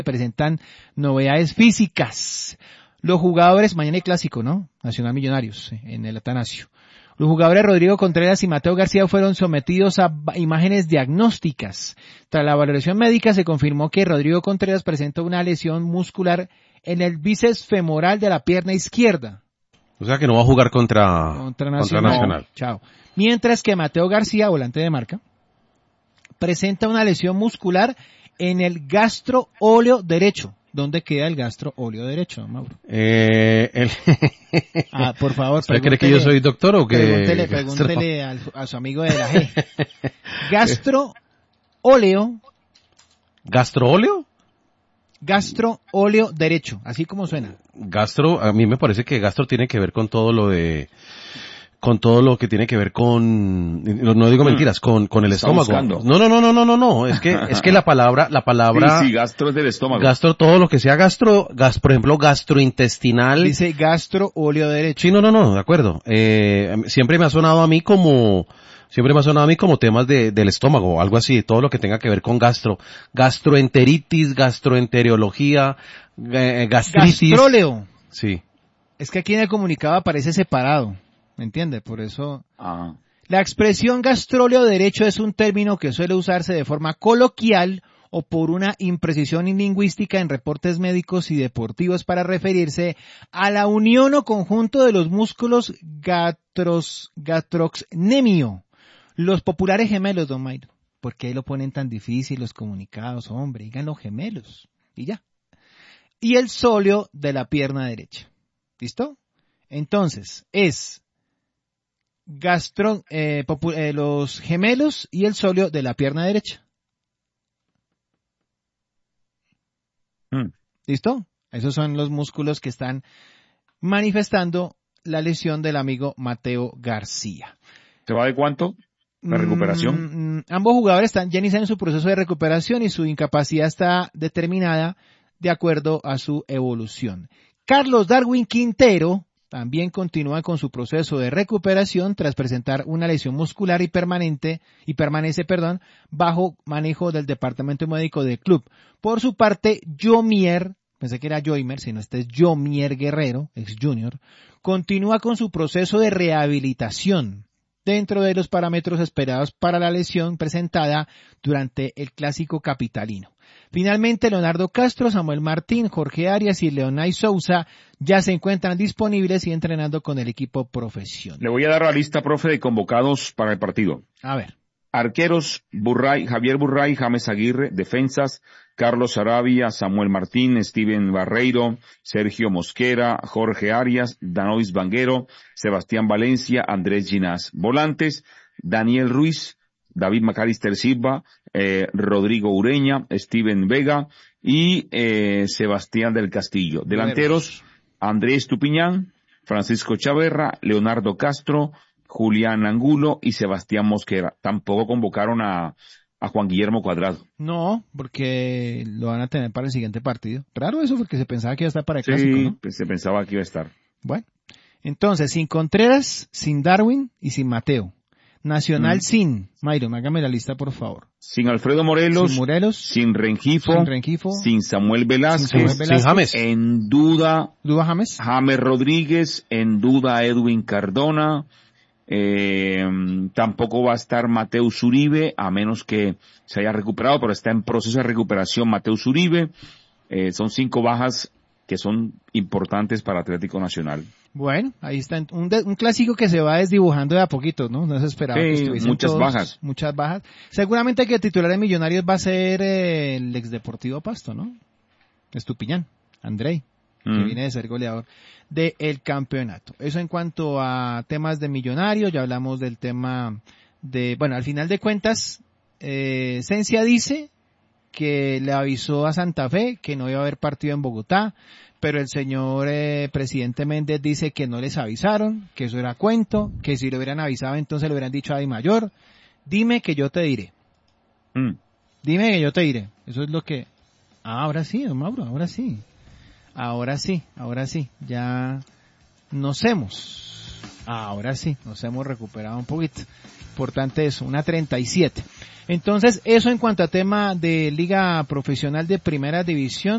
presentan novedades físicas. Los jugadores, mañana hay clásico, ¿no? Nacional Millonarios, en el Atanasio. Los jugadores Rodrigo Contreras y Mateo García fueron sometidos a imágenes diagnósticas. Tras la valoración médica se confirmó que Rodrigo Contreras presenta una lesión muscular en el bíceps femoral de la pierna izquierda. O sea que no va a jugar contra Nacional. Chao. Mientras que Mateo García, volante de marca, presenta una lesión muscular en el gastroóleo derecho. ¿Dónde queda el gastroóleo derecho, Mauro? Por favor, ¿Usted cree que yo soy doctor o qué? Pregúntele a su amigo de la G. Gastroóleo. ¿Gastroóleo? Gastroóleo derecho, así como suena. Gastro, a mí me parece que gastro tiene que ver con todo lo que tiene que ver con, no digo mentiras, con el estómago. Buscando. No, es que la palabra. Sí, gastro es del estómago. Gastro, todo lo que sea por ejemplo, gastrointestinal. Dice gastroóleo derecho. Sí, no, de acuerdo. Siempre me ha sonado a mí como temas del estómago, algo así, todo lo que tenga que ver con gastroenteritis, gastroenterología, gastritis. Gastróleo. Sí. Es que aquí en el comunicado aparece separado. ¿Me entiende? Por eso. La expresión gastróleo derecho es un término que suele usarse de forma coloquial o por una imprecisión lingüística en reportes médicos y deportivos para referirse a la unión o conjunto de los músculos gastrocnemio, los populares gemelos, don Mayro. ¿Por qué lo ponen tan difícil los comunicados? Hombre, digan los gemelos. Y ya. Y el sóleo de la pierna derecha. ¿Listo? Entonces, es los gemelos y el sóleo de la pierna derecha. ¿Listo? Esos son los músculos que están manifestando la lesión del amigo Mateo García. ¿Se va de cuánto la recuperación? Ambos jugadores ya inician su proceso de recuperación y su incapacidad está determinada de acuerdo a su evolución. Carlos Darwin Quintero también continúa con su proceso de recuperación tras presentar una lesión muscular y permanece, bajo manejo del departamento médico del club. Por su parte, Yomier, pensé que era Joymer, sino este es Yomier Guerrero, ex junior, continúa con su proceso de rehabilitación dentro de los parámetros esperados para la lesión presentada durante el clásico capitalino. Finalmente, Leonardo Castro, Samuel Martín, Jorge Arias y Leonay Sousa ya se encuentran disponibles y entrenando con el equipo profesional. Le voy a dar la lista, profe, de convocados para el partido. A ver. Arqueros, Javier Burray, James Aguirre. Defensas, Carlos Sarabia, Samuel Martín, Steven Barreiro, Sergio Mosquera, Jorge Arias, Danois Vanguero, Sebastián Valencia, Andrés Ginás. Volantes, Daniel Ruiz, David Macalister Silva, Rodrigo Ureña, Steven Vega y Sebastián del Castillo. Delanteros, Andrés Tupiñán, Francisco Chaverra, Leonardo Castro, Julián Angulo y Sebastián Mosquera. Tampoco convocaron a Juan Guillermo Cuadrado. No, porque lo van a tener para el siguiente partido. Raro eso, porque se pensaba que iba a estar para el clásico, ¿no? Sí, se pensaba que iba a estar. Bueno, entonces, sin Contreras, sin Darwin y sin Mateo. Nacional sin, Mayron, hágame la lista, por favor. Sin Alfredo Morelos, sin Rengifo, sin Samuel Velázquez, sin James. En duda James Rodríguez, en duda Edwin Cardona, tampoco va a estar Mateus Uribe, a menos que se haya recuperado, pero está en proceso de recuperación Mateus Uribe. Son 5 bajas que son importantes para Atlético Nacional. Bueno, ahí está un clásico que se va desdibujando de a poquito, ¿no? No se esperaba que estuviesen muchas bajas. Muchas bajas. Seguramente que el titular de Millonarios va a ser el ex Deportivo Pasto, ¿no? Estupiñán, Andrei, que viene de ser goleador del campeonato. Eso en cuanto a temas de Millonarios, ya hablamos del tema de, bueno, al final de cuentas, Cencia dice que le avisó a Santa Fe que no iba a haber partido en Bogotá, pero el señor presidente Méndez dice que no les avisaron, que eso era cuento, que si le hubieran avisado entonces le hubieran dicho a Di Mayor. Dime que yo te diré. Dime que yo te diré. Eso es lo que... ahora sí, don Mauro, ahora sí. Ahora sí. Ya nos hemos recuperado un poquito. Importante eso, una 37. Entonces, eso en cuanto a tema de Liga Profesional de Primera División.